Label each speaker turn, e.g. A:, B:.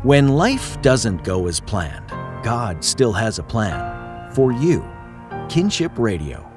A: When life doesn't go as planned, God still has a plan for you. Kinship Radio.